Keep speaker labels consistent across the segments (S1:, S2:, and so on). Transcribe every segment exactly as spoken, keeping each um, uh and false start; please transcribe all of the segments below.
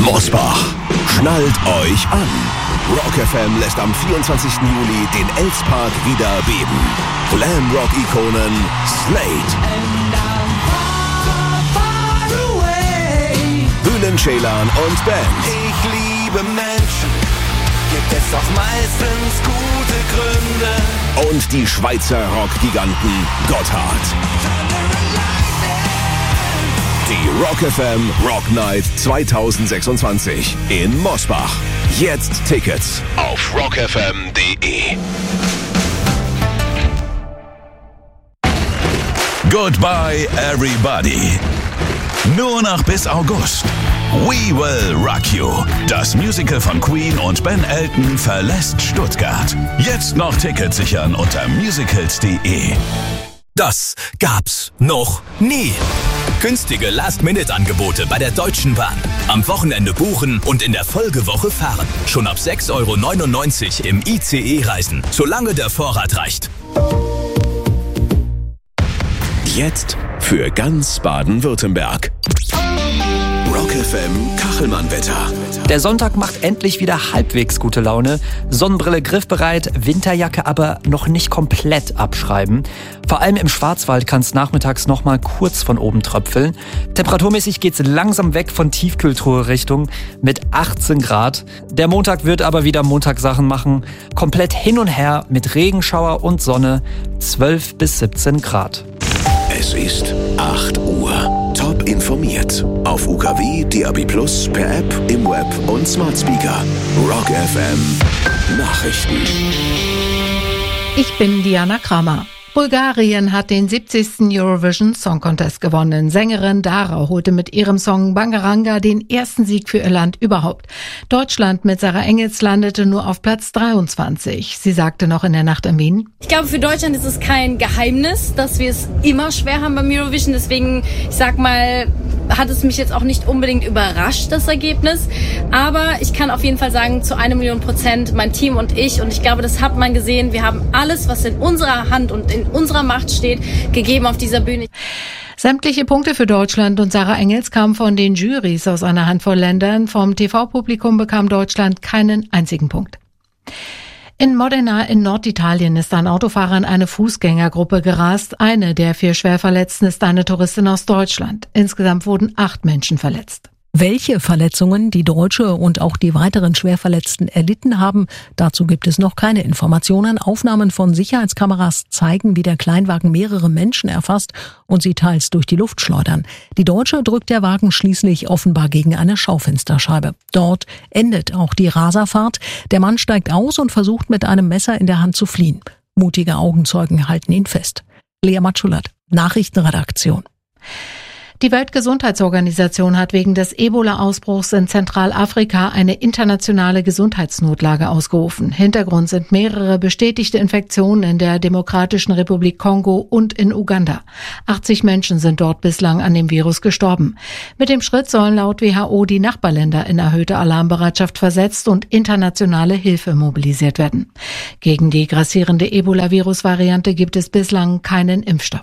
S1: Mosbach, schnallt euch an. Rock F M lässt am vierundzwanzigsten Juli den Elspark wieder beben. Glam-Rock-Ikonen Slade, Bülent Ceylan und Band.
S2: Ich liebe Menschen, gibt es doch meistens gute Gründe.
S1: Und die Schweizer Rock-Giganten Gotthard. Die Rock F M Rock Night zweitausendsechsundzwanzig in Mosbach. Jetzt Tickets auf rock f m punkt d e.
S3: Goodbye everybody. Nur noch bis August. We Will Rock You. Das Musical von Queen und Ben Elton verlässt Stuttgart. Jetzt noch Tickets sichern unter musicals punkt d e.
S4: Das gab's noch nie. Günstige Last-Minute-Angebote bei der Deutschen Bahn. Am Wochenende buchen und in der Folgewoche fahren. Schon ab sechs Euro neunundneunzig im I C E reisen, solange der Vorrat reicht.
S1: Jetzt für ganz Baden-Württemberg. Rock F M Kachelmann-Wetter.
S5: Der Sonntag macht endlich wieder halbwegs gute Laune. Sonnenbrille griffbereit, Winterjacke aber noch nicht komplett abschreiben. Vor allem im Schwarzwald kann es nachmittags noch mal kurz von oben tröpfeln. Temperaturmäßig geht's langsam weg von Tiefkühltruhe-Richtung mit achtzehn Grad. Der Montag wird aber wieder Montagssachen machen. Komplett hin und her mit Regenschauer und Sonne, zwölf bis siebzehn Grad.
S1: Es ist acht Uhr. Top informiert. Auf U K W, D A B plus, per App, im Web und Smart Speaker. Rock F M Nachrichten.
S6: Ich bin Diana Kramer. Bulgarien hat den siebzigsten Eurovision Song Contest gewonnen. Sängerin Dara holte mit ihrem Song Bangaranga den ersten Sieg für ihr Land überhaupt. Deutschland mit Sarah Engels landete nur auf Platz dreiundzwanzig. Sie sagte noch in der Nacht in Wien:
S7: Ich glaube, für Deutschland ist es kein Geheimnis, dass wir es immer schwer haben beim Eurovision. Deswegen, ich sag mal, hat es mich jetzt auch nicht unbedingt überrascht, das Ergebnis. Aber ich kann auf jeden Fall sagen, zu einer Million Prozent mein Team und ich. Und ich glaube, das hat man gesehen. Wir haben alles, was in unserer Hand und in unserer Macht steht, gegeben auf dieser Bühne.
S6: Sämtliche Punkte für Deutschland und Sarah Engels kamen von den Jurys aus einer Handvoll Ländern. Vom T V-Publikum bekam Deutschland keinen einzigen Punkt. In Modena in Norditalien ist ein Autofahrer in eine Fußgängergruppe gerast. Eine der vier Schwerverletzten ist eine Touristin aus Deutschland. Insgesamt wurden acht Menschen verletzt.
S8: Welche Verletzungen die Deutsche und auch die weiteren Schwerverletzten erlitten haben, dazu gibt es noch keine Informationen. Aufnahmen von Sicherheitskameras zeigen, wie der Kleinwagen mehrere Menschen erfasst und sie teils durch die Luft schleudern. Die Deutsche drückt der Wagen schließlich offenbar gegen eine Schaufensterscheibe. Dort endet auch die Raserfahrt. Der Mann steigt aus und versucht mit einem Messer in der Hand zu fliehen. Mutige Augenzeugen halten ihn fest. Lea Matschulat, Nachrichtenredaktion.
S6: Die Weltgesundheitsorganisation hat wegen des Ebola-Ausbruchs in Zentralafrika eine internationale Gesundheitsnotlage ausgerufen. Hintergrund sind mehrere bestätigte Infektionen in der Demokratischen Republik Kongo und in Uganda. achtzig Menschen sind dort bislang an dem Virus gestorben. Mit dem Schritt sollen laut W H O die Nachbarländer in erhöhte Alarmbereitschaft versetzt und internationale Hilfe mobilisiert werden. Gegen die grassierende Ebola-Virus-Variante gibt es bislang keinen Impfstoff.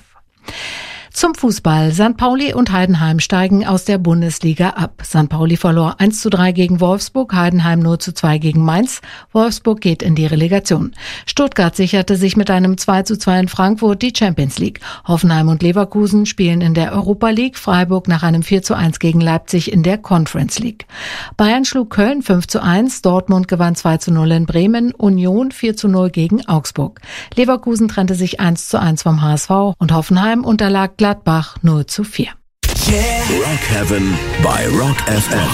S6: Zum Fußball. Sankt Pauli und Heidenheim steigen aus der Bundesliga ab. Sankt Pauli verlor eins zu drei gegen Wolfsburg, Heidenheim null zu zwei gegen Mainz. Wolfsburg geht in die Relegation. Stuttgart sicherte sich mit einem zwei zu zwei in Frankfurt die Champions League. Hoffenheim und Leverkusen spielen in der Europa League. Freiburg nach einem vier zu eins gegen Leipzig in der Conference League. Bayern schlug Köln fünf zu eins. Dortmund gewann zwei zu null in Bremen. Union vier zu null gegen Augsburg. Leverkusen trennte sich eins zu eins vom H S V und Hoffenheim unterlag Gladbach null zu vier.
S1: Yeah. Rock Heaven bei Rock F M.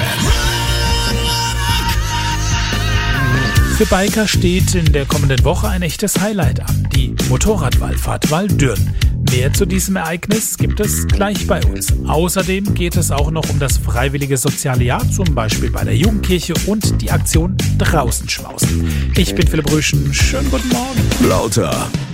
S9: Für Biker steht in der kommenden Woche ein echtes Highlight an, die Motorradwallfahrt Waldürn. Mehr zu diesem Ereignis gibt es gleich bei uns. Außerdem geht es auch noch um das freiwillige soziale Jahr, zum Beispiel bei der Jugendkirche und die Aktion Draußen schmausen. Ich bin Philipp Rüschen, schönen guten Morgen.
S1: Lauter